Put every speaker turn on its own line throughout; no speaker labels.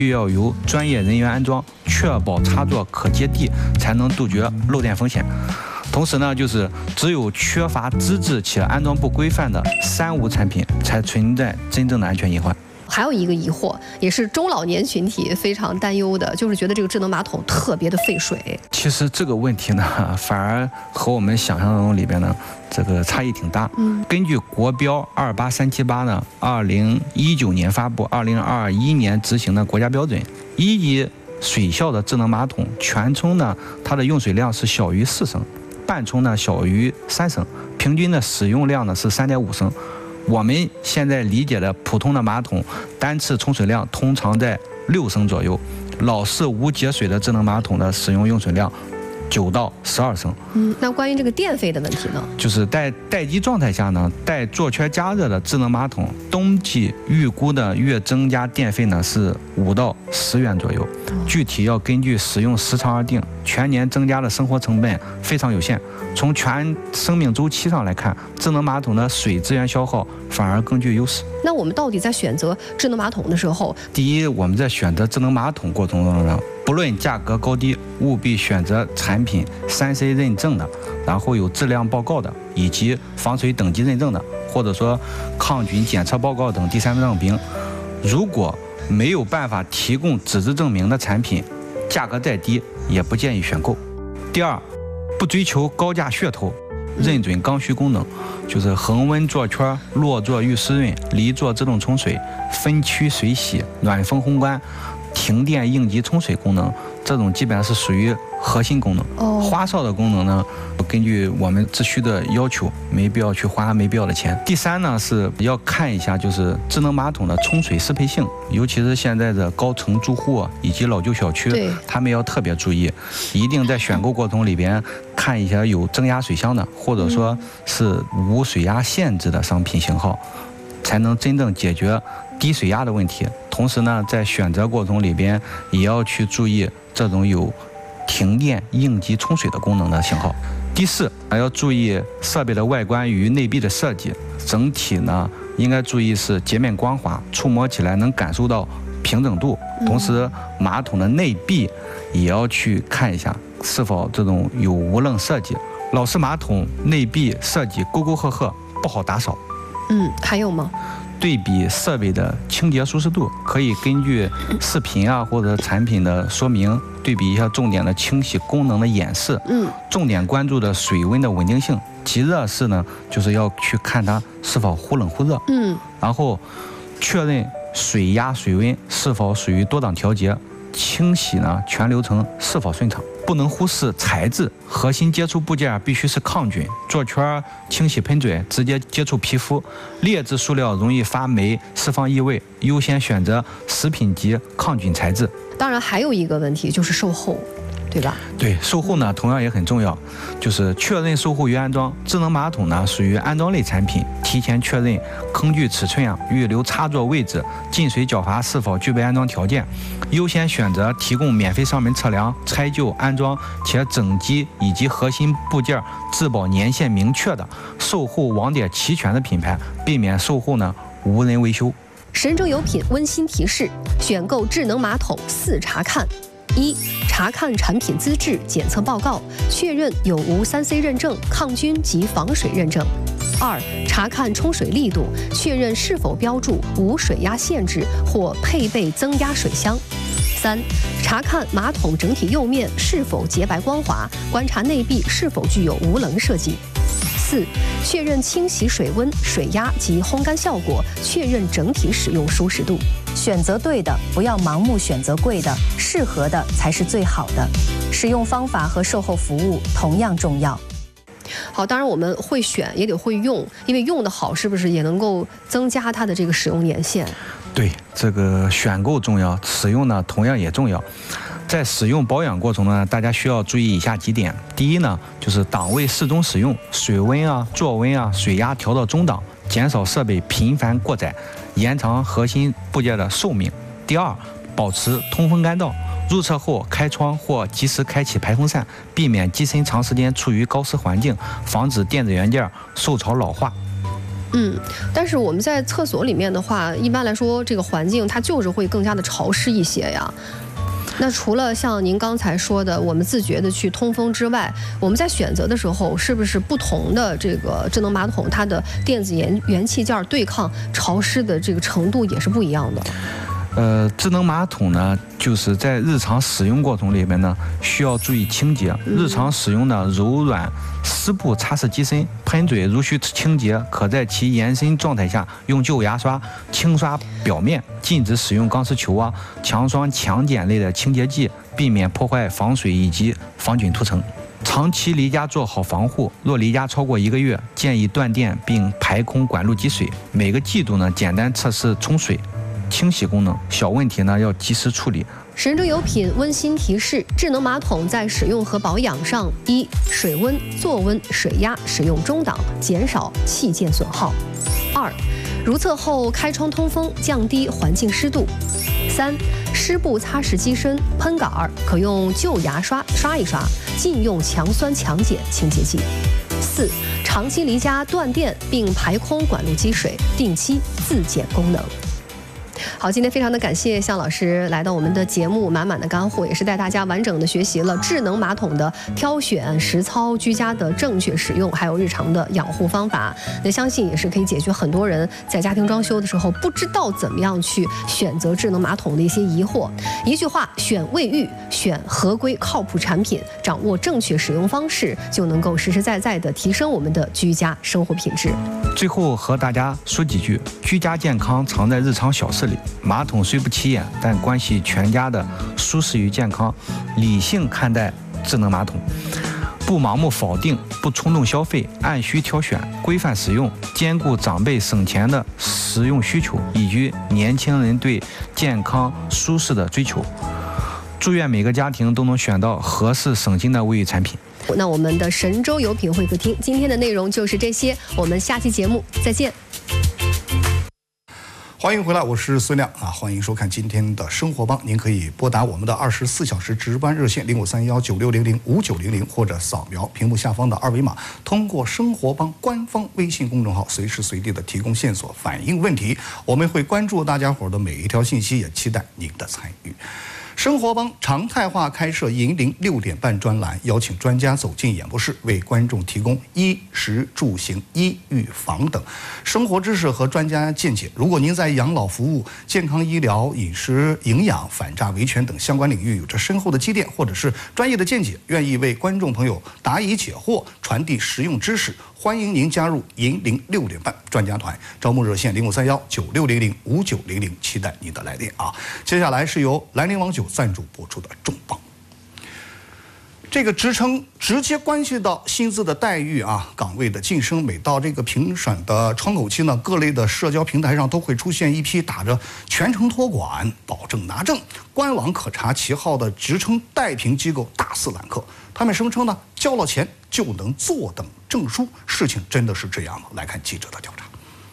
须要由专业人员安装，确保插座可接地，才能杜绝漏电风险。同时呢，就是只有缺乏资质且安装不规范的三无产品，才存在真正的安全隐患。
还有一个疑惑，也是中老年群体非常担忧的，就是觉得这个智能马桶特别的费水。
其实这个问题呢，反而和我们想象中里边呢，这个差异挺大。根据国标28378呢，2019年发布，2021年执行的国家标准，1级水效的智能马桶，全冲呢它的用水量是小于4升，半冲呢小于3升，平均的使用量呢是3.5升。我们现在理解的普通的马桶单次冲水量通常在6升左右，老式无节水的智能马桶的使用用水量9到12升。
那关于这个电费的问题呢？
就是在待机状态下呢，带座圈加热的智能马桶，冬季预估的月增加电费呢是5到10元左右，具体要根据使用时长而定，全年增加的生活成本非常有限。从全生命周期上来看，智能马桶的水资源消耗反而更具优势。
那我们到底在选择智能马桶的时候，
第一，我们在选择智能马桶过程中呢，不论价格高低，务必选择产品3C 认证的，然后有质量报告的，以及防水等级认证的，或者说抗菌检测报告等第三方证明。如果没有办法提供纸质证明的产品，价格再低也不建议选购。第二，不追求高价噱头，认准刚需功能，就是恒温座圈、落座预湿润、离座自动冲水、分区水洗、暖风烘干、停电应急冲水功能，这种基本上是属于核心功能。花哨的功能呢，根据我们自需的要求，没必要去花没必要的钱。第三呢，是要看一下就是智能马桶的冲水适配性，尤其是现在的高层住户以及老旧小区，他们要特别注意，一定在选购过程里边看一下有增压水箱的，或者说是无水压限制的商品型号，才能真正解决低水压的问题。同时呢，在选择过程里边也要去注意这种有停电应急冲水的功能的型号。第四，还要注意设备的外观与内壁的设计，整体呢应该注意是洁面光滑，触摸起来能感受到平整度。同时，马桶的内壁也要去看一下是否这种有无棱设计。老式马桶内壁设计沟沟壑壑，不好打扫。
还有吗？
对比设备的清洁舒适度，可以根据视频啊或者产品的说明，对比一下重点的清洗功能的演示。重点关注的水温的稳定性，即热式呢，就是要去看它是否忽冷忽热。然后确认水压水温是否属于多档调节，清洗呢全流程是否顺畅。不能忽视材质，核心接触部件必须是抗菌，座圈清洗喷嘴直接接触皮肤，劣质塑料容易发霉释放异味，优先选择食品级抗菌材质。
当然还有一个问题就是售后，对吧？
对，售后呢同样也很重要，就是确认售后于安装。智能马桶呢属于安装类产品，提前确认坑距尺寸预留插座位置、进水角阀是否具备安装条件，优先选择提供免费上门测量、拆旧安装且整机以及核心部件质保年限明确的、售后网点齐全的品牌，避免售后呢无人维修。
神州有品温馨提示：选购智能马桶4查看。1. 查看产品资质检测报告，确认有无3C 认证、抗菌及防水认证。2. 查看冲水力度，确认是否标注无水压限制或配备增压水箱。3. 查看马桶整体釉面是否洁白光滑，观察内壁是否具有无棱设计。4. 确认清洗水温、水压及烘干效果，确认整体使用舒适度。
选择对的，不要盲目选择贵的，适合的才是最好的。使用方法和售后服务同样重要。
好，当然我们会选也得会用，因为用得好，是不是也能够增加它的这个使用年限？
对，这个选购重要，使用呢同样也重要。在使用保养过程呢，大家需要注意以下几点。第一呢，就是档位适中使用，水温啊、座温啊、水压调到中档，减少设备频繁过载，延长核心部件的寿命。第二，保持通风干燥，入厕后开窗或及时开启排风扇，避免机身长时间处于高湿环境，防止电子元件受潮老化。
但是我们在厕所里面的话，一般来说这个环境它就是会更加的潮湿一些呀。那除了像您刚才说的，我们自觉的去通风之外，我们在选择的时候，是不是不同的这个智能马桶，它的电子元器件对抗潮湿的这个程度也是不一样的？
智能马桶呢，就是在日常使用过程里面呢，需要注意清洁。日常使用的柔软湿布擦拭机身，喷嘴如需清洁，可在其延伸状态下用旧牙刷轻刷表面，禁止使用钢丝球啊、强酸强碱类的清洁剂，避免破坏防水以及防菌涂层。长期离家做好防护，若离家超过1个月，建议断电并排空管路积水。每个季度呢，简单测试冲水、清洗功能，小问题呢要及时处理。
神州有品温馨提示：智能马桶在使用和保养上：1、水温、座温、水压使用中档，减少器件损耗；2、如厕后开窗通风，降低环境湿度；3、湿布擦拭机身、喷杆可用旧牙刷刷一刷，禁用强酸强碱清洁剂；4、长期离家断电并排空管路积水，定期自检功能。好，今天非常的感谢向老师来到我们的节目，满满的干货，也是带大家完整的学习了智能马桶的挑选、实操、居家的正确使用，还有日常的养护方法。那相信也是可以解决很多人在家庭装修的时候不知道怎么样去选择智能马桶的一些疑惑。一句话，选卫浴，选合规靠谱产品，掌握正确使用方式，就能够实实在在的提升我们的居家生活品质。
最后和大家说几句，居家健康藏在日常小事里。马桶虽不起眼，但关系全家的舒适与健康。理性看待智能马桶，不盲目否定，不冲动消费，按需挑选，规范使用，兼顾长辈省钱的使用需求以及年轻人对健康舒适的追求。祝愿每个家庭都能选到合适省心的卫浴产品。
那我们的神州有品会客厅今天的内容就是这些，我们下期节目再见。
欢迎回来，我是孙亮啊！欢迎收看今天的生活帮。您可以拨打我们的24小时值班热线053196005900，或者扫描屏幕下方的2维码，通过生活帮官方微信公众号，随时随地的提供线索，反映问题。我们会关注大家伙的每一条信息，也期待您的参与。生活帮常态化开设银铃6点半专栏，邀请专家走进演播室，为观众提供衣食住行、医预防等生活知识和专家见解。如果您在养老服务、健康医疗、饮食营养、反诈维权等相关领域有着深厚的积淀，或者是专业的见解，愿意为观众朋友答疑解惑、传递实用知识，欢迎您加入银铃6点半专家团。招募热线053196005900，期待您的来电啊！接下来是由兰陵王酒赞助播出的重磅。这个职称直接关系到薪资的待遇啊，岗位的晋升。每到这个评审的窗口期呢，各类的社交平台上都会出现一批打着全程托管、保证拿证、官网可查其号的职称带评机构大肆揽客。他们声称呢，交了钱就能坐等证书，事情真的是这样吗？来看记者的调查。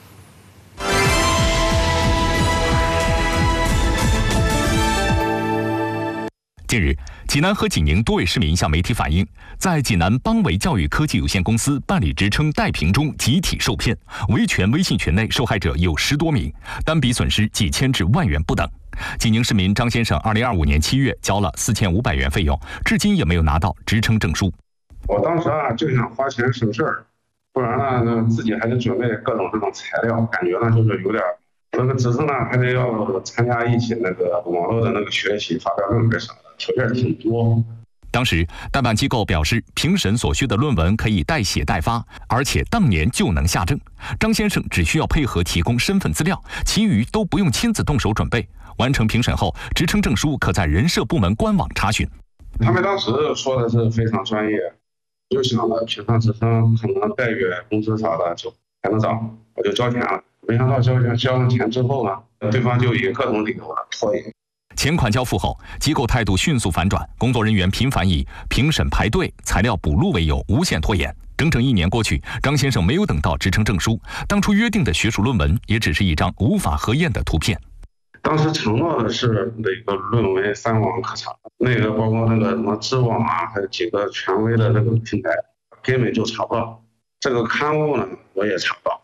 近日，济南和济宁多位市民向媒体反映，在济南邦维教育科技有限公司办理职称带评中集体受骗，维权微信群内受害者有10多名，单笔损失几千至万元不等。济宁市民张先生2025年7月交了4500元费用，至今也没有拿到职称证书。
我当时就想花钱省事儿，不然呢自己还得准备各种这种材料，感觉呢就是有点。那个职称呢，还得要参加一起那个网络的那个学习、发表论文啥的，条件挺多。
当时代办机构表示，评审所需的论文可以代写代发，而且当年就能下证。张先生只需要配合提供身份资料，其余都不用亲自动手准备。完成评审后，职称证书可在人社部门官网查询。
他们当时说的是非常专业，就想着评上职称可能待遇、工资啥的就还能涨，我就交钱了。没想到交上钱之后呢，对方就以各种理由拖延。
钱款交付后，机构态度迅速反转，工作人员频繁以评审排队、材料补录为由无限拖延。整整1年过去，张先生没有等到职称证书，当初约定的学术论文也只是一张无法核验的图片。
当时承诺的是那个论文3网可查，那个包括那个什么知网还有几个权威的这个平台，根本就查不到。这个刊物呢，我也查不到。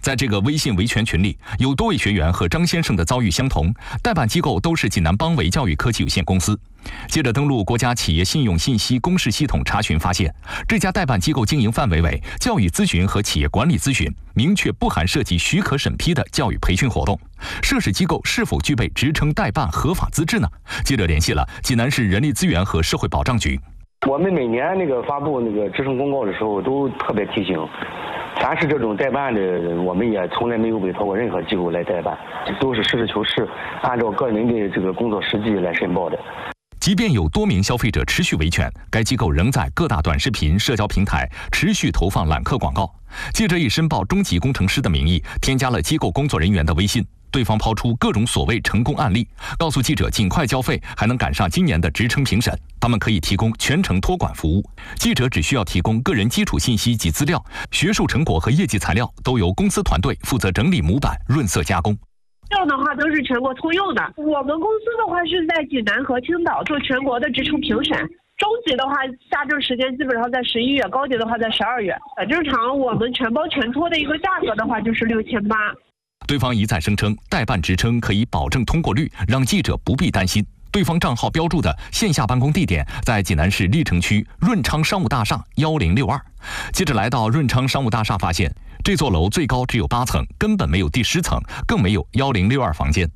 在这个微信维权群里，有多位学员和张先生的遭遇相同，代办机构都是济南邦维教育科技有限公司。接着登录国家企业信用信息公示系统查询，发现这家代办机构经营范围为教育咨询和企业管理咨询，明确不含涉及许可审批的教育培训活动。涉事机构是否具备职称代办合法资质呢？记者联系了济南市人力资源和社会保障局。
我们每年发布职称公告的时候，都特别提醒，凡是这种代办的，我们也从来没有委托过任何机构来代办，都是实事求是，按照个人的工作实际来申报的。
即便有多名消费者持续维权，该机构仍在各大短视频社交平台持续投放揽客广告。记者以申报中级工程师的名义添加了机构工作人员的微信，对方抛出各种所谓成功案例，告诉记者尽快交费，还能赶上今年的职称评审。他们可以提供全程托管服务，记者只需要提供个人基础信息及资料，学术成果和业绩材料都由公司团队负责整理模板、润色加工。
这样的话都是全国通用的。我们公司的话是在济南和青岛做全国的职称评审，中级的话下证时间基本上在11月，高级的话在12月。正常我们全包全托的一个价格的话就是6800。
对方一再声称代办职称可以保证通过率，让记者不必担心。对方账号标注的线下办公地点在济南市历城区润昌商务大厦1062。记者来到润昌商务大厦，发现这座楼最高只有8层，根本没有第10层，更没有1062房间。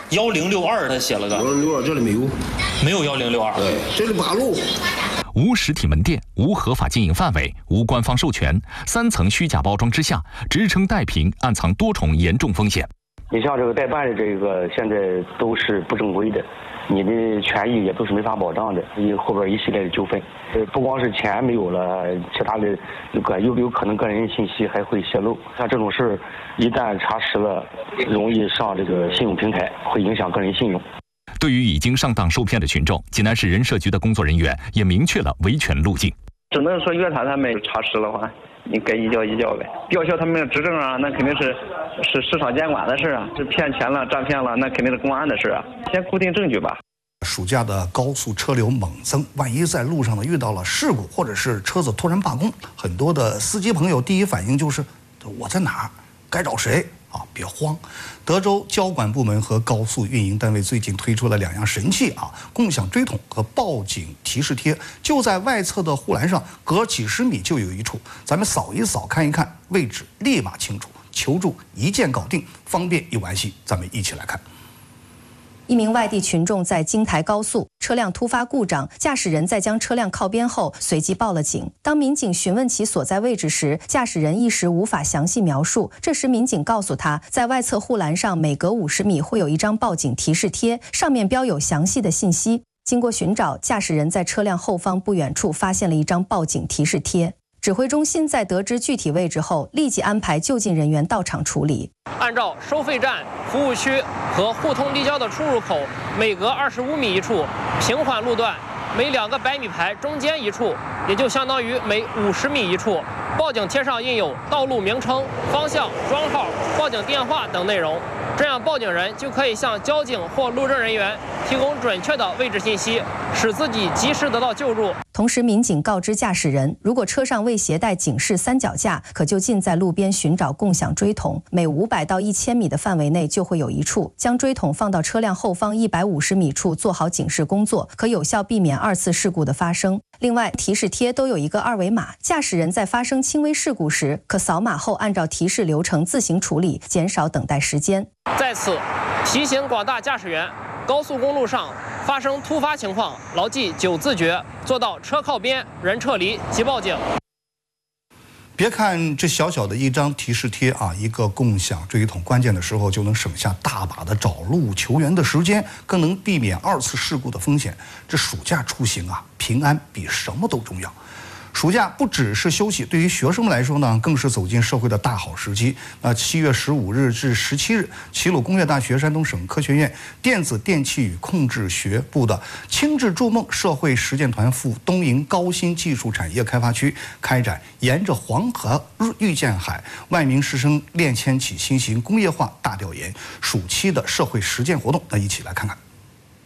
1062他写了个
1062，这里没有
1062，
对，这里8路。
无实体门店，无合法经营范围，无官方授权，3层虚假包装之下，职称代评暗藏多重严重风险。
你像代办的现在都是不正规的，你的权益也都是没法保障的，后边一系列的纠纷。不光是钱没有了，其他的有可能个人信息还会泄露。像这种事一旦查实了，容易上信用平台，会影响个人信用。
对于已经上当受骗的群众，济南市人社局的工作人员也明确了维权路径。
只能说乐团他们查实的话，你该移交移交呗。吊销他们的执政啊，那肯定是市场监管的事啊，是骗钱了、诈骗了，那肯定是公安的事啊。先固定证据吧。
暑假的高速车流猛增，万一在路上遇到了事故，或者是车子突然罢工，很多的司机朋友第一反应就是我在哪儿，该找谁啊？别慌，德州交管部门和高速运营单位最近推出了2样神器啊，共享追筒和报警提示贴，就在外侧的护栏上，隔几十米就有一处，咱们扫一扫看一看，位置立马清楚，求助一键搞定，方便又安心。咱们一起来看。
一名外地群众在京台高速车辆突发故障，驾驶人在将车辆靠边后，随即报了警。当民警询问其所在位置时，驾驶人一时无法详细描述。这时，民警告诉他，在外侧护栏上每隔50米会有一张报警提示贴，上面标有详细的信息。经过寻找，驾驶人在车辆后方不远处发现了一张报警提示贴。指挥中心在得知具体位置后，立即安排就近人员到场处理。
按照收费站、服务区和互通立交的出入口，每隔25米一处；平缓路段每2个100米牌中间一处，也就相当于每50米一处。报警贴上印有道路名称、方向、庄号、报警电话等内容，这样报警人就可以向交警或路政人员提供准确的位置信息，使自己及时得到救助。
同时，民警告知驾驶人，如果车上未携带警示3脚架，可就近在路边寻找共享锥筒，每500到1000米的范围内就会有一处。将锥筒放到车辆后方150米处，做好警示工作，可有效避免2次事故的发生。另外，提示贴都有一个2维码，驾驶人在发生轻微事故时，可扫码后按照提示流程自行处理，减少等待时间。
在此提醒广大驾驶员，高速公路上发生突发情况，牢记9字诀，做到车靠边、人撤离即报警。
别看这小小的一张提示贴啊，一个共享锥筒，关键的时候就能省下大把的找路求援的时间，更能避免2次事故的风险。这暑假出行啊，平安比什么都重要。暑假不只是休息，对于学生们来说呢，更是走进社会的大好时机。7月15日至17日，齐鲁工业大学山东省科学院电子电气与控制学部的“轻智筑梦”社会实践团赴东营高新技术产业开发区开展“沿着黄河遇见海，万名师生练牵起新型工业化大调研”暑期的社会实践活动。一起来看看。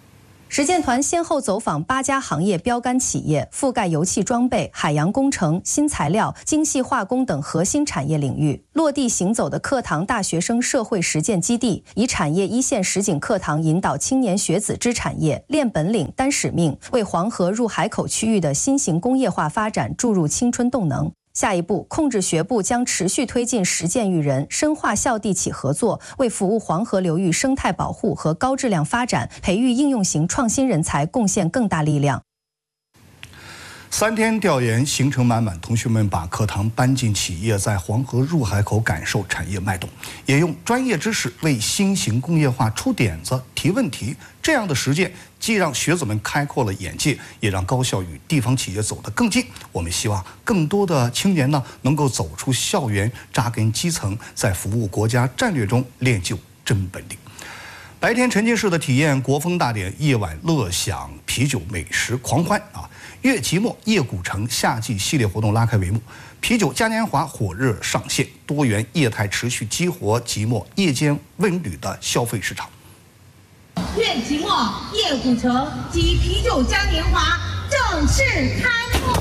实践团先后走访8家行业标杆企业，覆盖油气装备、海洋工程、新材料、精细化工等核心产业领域。落地行走的课堂大学生社会实践基地，以产业一线实景课堂引导青年学子知产业、练本领、担使命，为黄河入海口区域的新型工业化发展注入青春动能。下一步，控制学部将持续推进实践育人，深化校地企合作，为服务黄河流域生态保护和高质量发展，培育应用型创新人才贡献更大力量。
3天调研行程满满，同学们把课堂搬进企业，在黄河入海口感受产业脉动，也用专业知识为新型工业化出点子、提问题。这样的实践既让学子们开阔了眼界，也让高校与地方企业走得更近。我们希望更多的青年呢，能够走出校园，扎根基层，在服务国家战略中练就真本领。白天沉浸式的体验国风大典，夜晚乐享啤酒美食狂欢啊！越即墨夜古城夏季系列活动拉开帷幕，啤酒嘉年华火热上线，多元业态持续激活即墨夜间文旅的消费市场。
越即墨夜古城及啤酒嘉年华正式开幕。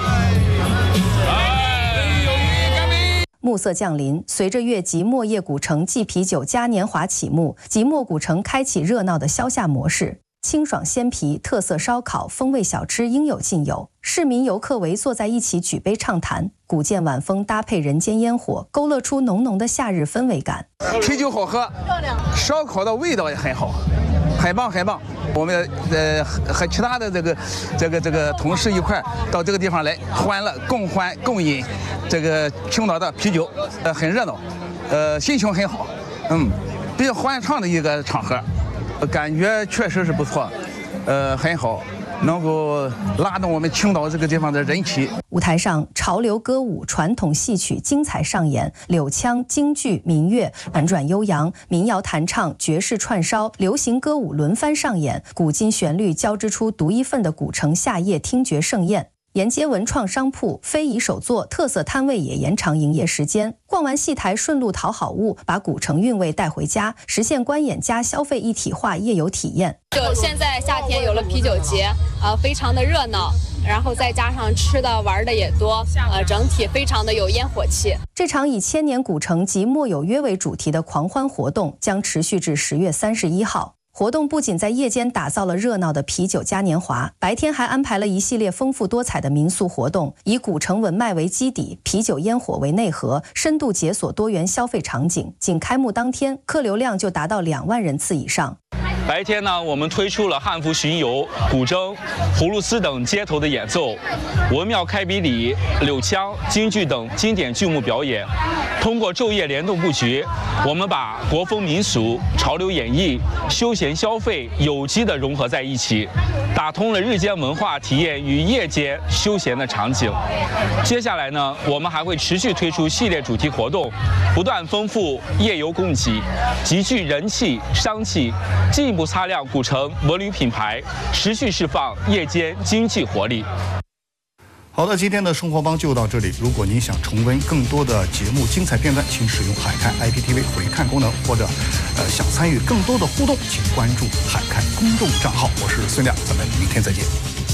暮色降临，随着越即墨夜古城祭啤酒嘉年华启幕，即墨古城开启热闹的消夏模式。清爽鲜啤、特色烧烤、风味小吃应有尽有，市民游客围坐在一起举杯畅谈，古建晚风搭配人间烟火，勾勒出浓浓的夏日氛围感。
啤酒好喝，烧烤的味道也很好，很棒很棒。我们和其他的这个同事一块到这个地方来欢乐共饮这个青岛的啤酒，很热闹，心情很好，比较欢畅的一个场合。感觉确实是不错，很好，能够拉动我们青岛这个地方的人气。
舞台上，潮流歌舞、传统戏曲精彩上演，柳腔、京剧、民乐婉转悠扬，民谣弹唱、爵士串烧、流行歌舞轮番上演，古今旋律交织出独一份的古城夏夜听觉盛宴。沿街文创商铺、非遗手作、特色摊位也延长营业时间。逛完戏台，顺路淘好物，把古城韵味带回家，实现观演加消费一体化夜游体验。
就现在夏天有了啤酒节，非常的热闹，然后再加上吃的玩的也多，整体非常的有烟火气。
这场以千年古城及莫有约为主题的狂欢活动将持续至10月31号。活动不仅在夜间打造了热闹的啤酒嘉年华，白天还安排了一系列丰富多彩的民俗活动，以古城文脉为基底，啤酒烟火为内核，深度解锁多元消费场景。仅开幕当天，客流量就达到2万人次以上。
白天呢，我们推出了汉服巡游、古筝、葫芦丝等街头的演奏，文庙开笔礼、柳腔、京剧等经典剧目表演。通过昼夜联动布局，我们把国风民俗、潮流演绎、休闲消费有机地融合在一起，打通了日间文化体验与夜间休闲的场景。接下来呢，我们还会持续推出系列主题活动，不断丰富夜游供给，极具人气、商气，进一步擦亮古城文旅品牌，持续释放夜间经济活力。
好的，今天的生活帮就到这里。如果您想重温更多的节目精彩片段，请使用海看 IPTV 回看功能，或者想参与更多的互动，请关注海看公众账号。我是孙亮，咱们明天再见。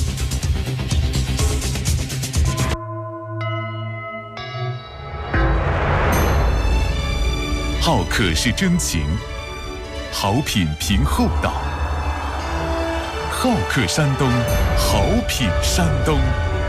好客是真情，好品凭厚道。好客山东，好品山东。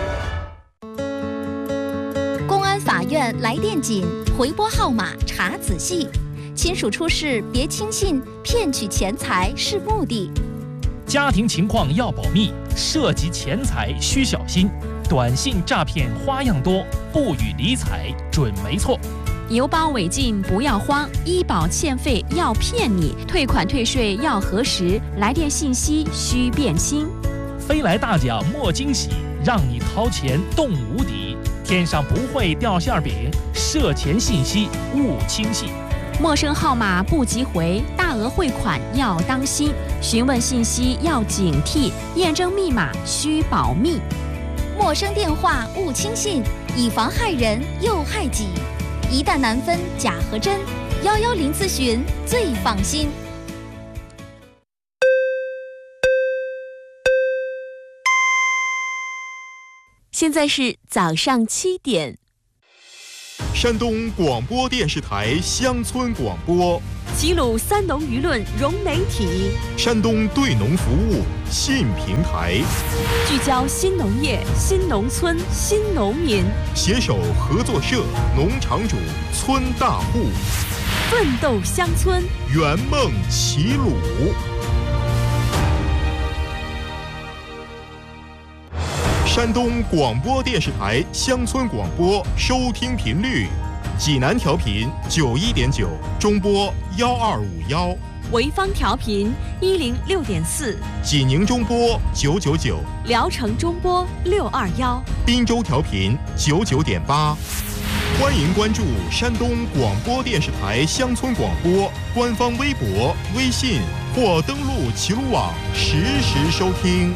法院来电紧，回拨号码查仔细，亲属出事别轻信，骗取钱财是目的。
家庭情况要保密，涉及钱财需小心。短信诈骗花样多，不予理睬准没错。
邮包违禁不要慌，医保欠费要骗你，退款退税要核实，来电信息需辨清。
飞来大奖莫惊喜，让你掏钱动无敌。天上不会掉馅饼，涉钱信息勿轻信。
陌生号码不急回，大额汇款要当心。询问信息要警惕，验证密码需保密。
陌生电话勿轻信，以防害人又害己。一旦难分假和真，110咨询最放心。
现在是早上7点。
山东广播电视台乡村广播，
齐鲁三农舆论融媒体，
山东对农服务信平台，
聚焦新农业、新农村、新农民，
携手合作社、农场主、村大户，
奋斗乡村，
圆梦齐鲁。山东广播电视台乡村广播收听频率：济南调频91.9，中波1251；
潍坊调频106.4，
济宁中波999，
聊城中波621，
滨州调频99.8。欢迎关注山东广播电视台乡村广播官方微博、微信或登录齐鲁网实时收听。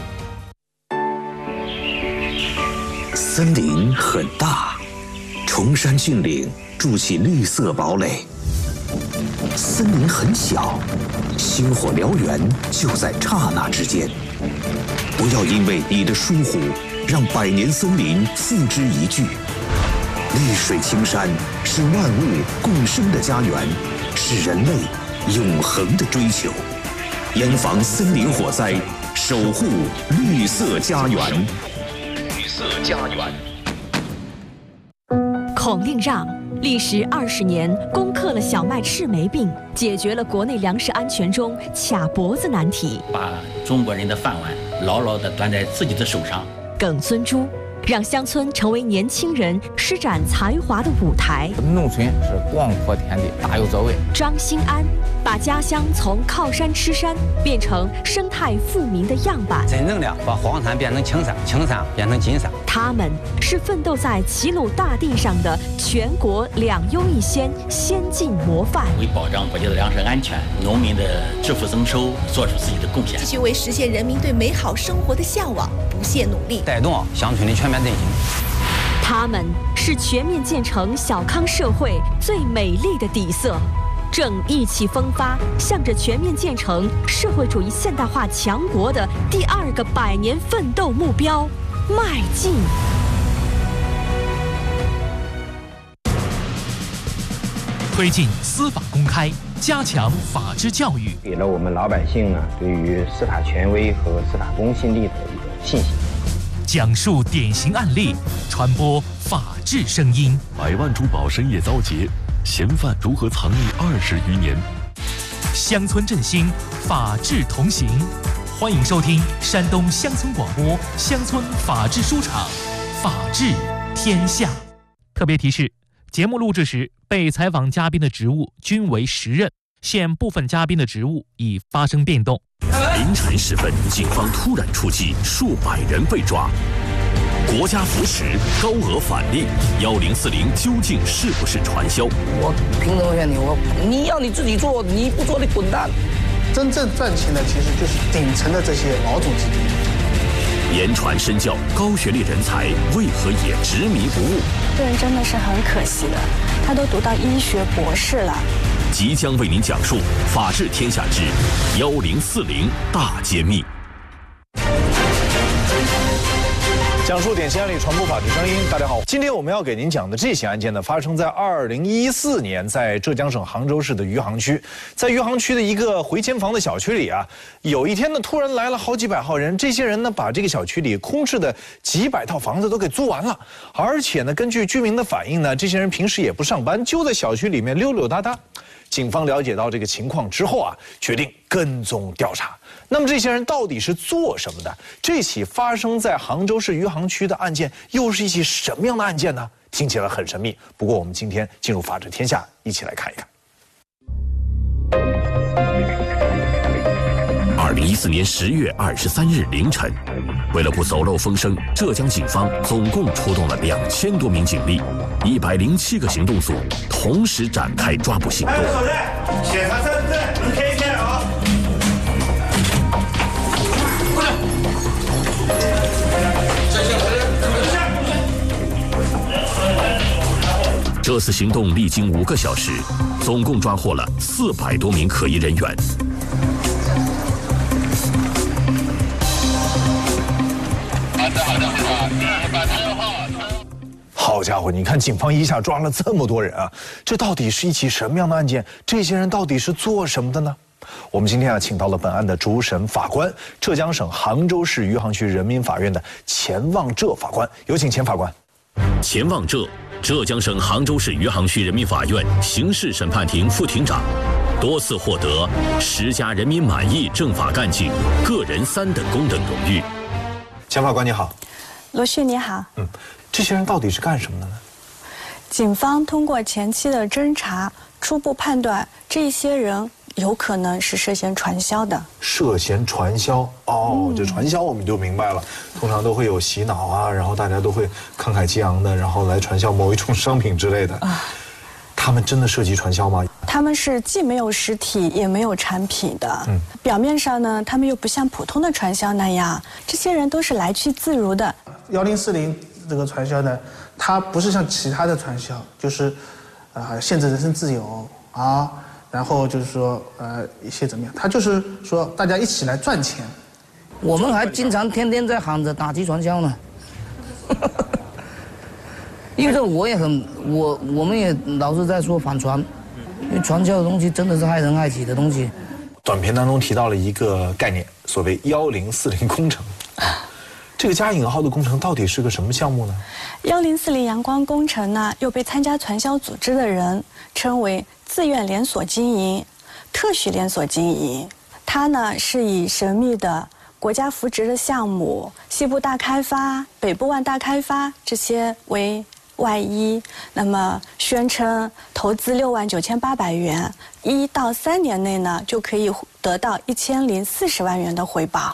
森林很大，崇山峻岭筑起绿色堡垒；森林很小，星火燎原就在刹那之间。不要因为你的疏忽，让100年森林付之一炬。绿水青山是万物共生的家园，是人类永恒的追求。严防森林火灾，守护绿色家园。家园。
孔令让历时20年，攻克了小麦赤霉病，解决了国内粮食安全中卡脖子难题，
把中国人的饭碗牢牢地端在自己的手上。
耿孙洙让乡村成为年轻人施展才华的舞台。
农村是广阔天地，大有作为。
张兴安把家乡从靠山吃山变成生态富民的样板，
真正的把黄山变成青山，青山变成金山。
他们是奋斗在齐鲁大地上的全国2优1先先进模范，
为保障国家的粮食安全、农民的致富增收做出自己的贡献，
继续为实现人民对美好生活的向往不懈努力，
带动乡村的全面振兴。
他们是全面建成小康社会最美丽的底色，正意气风发，向着全面建成社会主义现代化强国的第2个100年奋斗目标迈进。
推进司法公开，加强法治教育，
给了我们老百姓呢对于司法权威和司法公信力的一个信心。
讲述典型案例，传播法治声音。
100万珠宝深夜遭劫，嫌犯如何藏匿20余年？
乡村振兴，法治同行。欢迎收听山东乡村广播乡村法治书场，法治天下。特别提示：节目录制时，被采访嘉宾的职务均为实任，现部分嘉宾的职务已发生变动。
凌晨时分，警方突然出击，数百人被抓。国家扶持，高额返利，1040究竟是不是传销？
我凭什么骗你？你要你自己做，你不做你滚蛋！
真正赚钱的其实就是顶层的这些老总级别。
言传身教，高学历人才为何也执迷不悟？
这人真的是很可惜的，他都读到医学博士了。
即将为您讲述《法治天下之1040大揭秘》，
讲述典型案例，传播法治声音。大家好，今天我们要给您讲的这起案件呢，发生在2014年，在浙江省杭州市的余杭区。在余杭区的一个回迁房的小区里啊，有一天呢，突然来了好几百号人。这些人呢，把这个小区里空置的几百套房子都给租完了。而且呢，根据居民的反映呢，这些人平时也不上班，就在小区里面溜溜达达。警方了解到这个情况之后啊，决定跟踪调查。那么这些人到底是做什么的？这起发生在杭州市余杭区的案件又是一起什么样的案件呢？听起来很神秘。不过我们今天进入法治天下，一起来看一看。
2014年10月23日凌晨，为了不走漏风声，浙江警方总共出动了2000多名警力，107个行动组同时展开抓捕行动。
检查身份证，你贴一贴啊！
这次行动历经5个小时，总共抓获了400多名可疑人员。好的，把这个
好家伙，你看警方一下抓了这么多人啊，这到底是一起什么样的案件？这些人到底是做什么的呢？我们今天请到了本案的主审法官，浙江省杭州市余杭区人民法院的钱望浙法官，有请钱法官。
钱望浙，浙江省杭州市余杭区人民法院刑事审判庭副庭长，多次获得10家人民满意政法干警个人3等功等荣誉。
钱法官你好。
罗旭你好。
这些人到底是干什么的呢？
警方通过前期的侦查，初步判断这些人有可能是涉嫌传销的。
涉嫌传销哦，这传销我们就明白了，通常都会有洗脑啊，然后大家都会慷慨激昂的，然后来传销某一种商品之类的。他们真的涉及传销吗？
他们是既没有实体也没有产品的。表面上呢，他们又不像普通的传销那样，这些人都是来去自如的。
1040这个传销呢，它不是像其他的传销，就是限制人身自由啊，然后就是说一些怎么样，它就是说大家一起来赚钱。
我们还经常天天在喊着打击传销呢。因为我们也老是在说反传，因为传销的东西真的是害人害己的东西。
短片当中提到了一个概念，所谓1040工程。这个加引号的工程到底是个什么项目呢
？1040阳光工程呢，又被参加传销组织的人称为自愿连锁经营、特许连锁经营。它呢是以神秘的国家扶植的项目、西部大开发、北部万大开发这些为外衣，那么宣称投资69800元，1到3年内呢就可以得到1040万元的回报。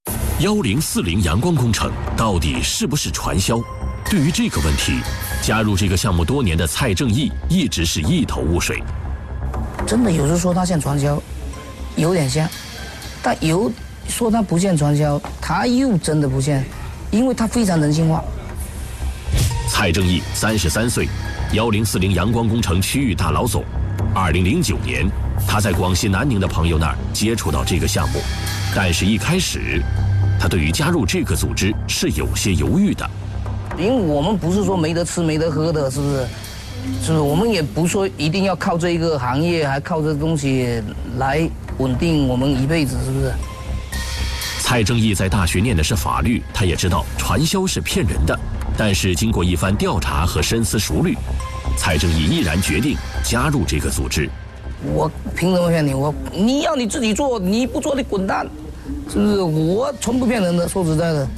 1040阳光工程到底是不是传销？对于这个问题，加入这个项目多年的蔡正义一直是一头雾水。
真的有时说他像传销，有点像，但有说他不像传销，他又真的不像，因为他非常人性化。
蔡正义33岁，1040阳光工程区域大老总。2009年，他在广西南宁的朋友那儿接触到这个项目，但是一开始，他对于加入这个组织是有些犹豫的。
因为我们不是说没得吃没得喝的，是不是？是不是？我们也不说一定要靠这一个行业，还靠这东西来稳定我们一辈子，是不是？
蔡正义在大学念的是法律，他也知道传销是骗人的，但是经过一番调查和深思熟虑，蔡正义毅然决定加入这个组织。
我凭什么骗你？你要你自己做，你不做你滚蛋，是不是？我从不骗人的，说实在的。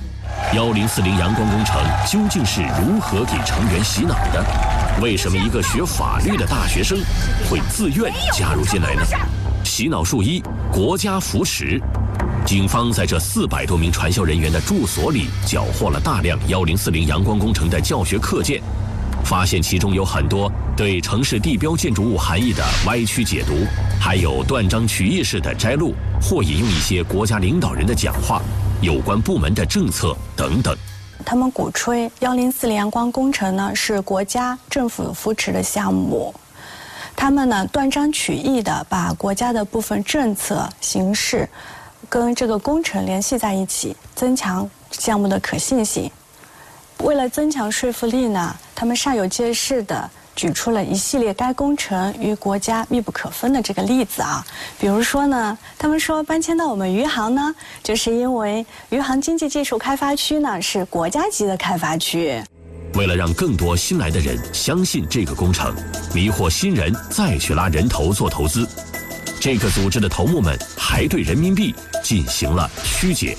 1040阳光工程究竟是如何给成员洗脑的？为什么一个学法律的大学生会自愿加入进来呢？洗脑术1：国家扶持。警方在这400多名传销人员的住所里缴获了大量1040阳光工程的教学课件，发现其中有很多对城市地标建筑物含义的歪曲解读，还有断章取义式的摘录或引用一些国家领导人的讲话、有关部门的政策等等。
他们鼓吹1040阳光工程呢是国家政府扶持的项目，他们呢断章取义的把国家的部分政策形式跟这个工程联系在一起，增强项目的可信性。为了增强说服力呢，他们煞有介事的举出了一系列该工程与国家密不可分的这个例子啊。比如说呢，他们说搬迁到我们余杭呢，就是因为余杭经济技术开发区呢是国家级的开发区。
为了让更多新来的人相信这个工程，迷惑新人再去拉人头做投资，这个组织的头目们还对人民币进行了曲解。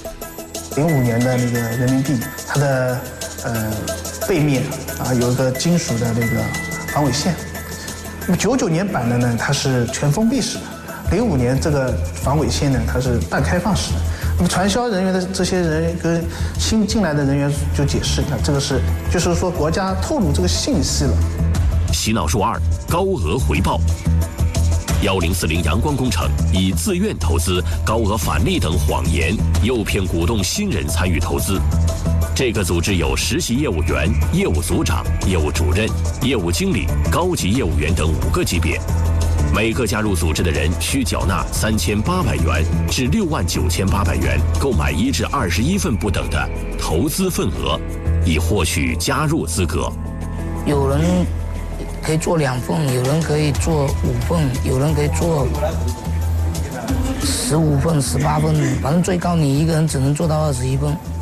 05年的那个人民币，它的背面有一个金属的那个防伪线。那么99年版的呢，它是全封闭式的；05年这个防伪线呢，它是半开放式的。那么传销人员的这些人跟新进来的人员就解释，这个是就是说国家透露这个信息了。
洗脑术2：高额回报。1040阳光工程以自愿投资、高额返利等谎言诱骗股东新人参与投资。这个组织有实习业务员、业务组长、业务主任、业务经理、高级业务员等5个级别，每个加入组织的人需缴纳3800元至69800元，购买1至21份不等的投资份额，以获取加入资格。
有人可以做2份，有人可以做5份，有人可以做15份、18份，反正最高你一个人只能做到21份。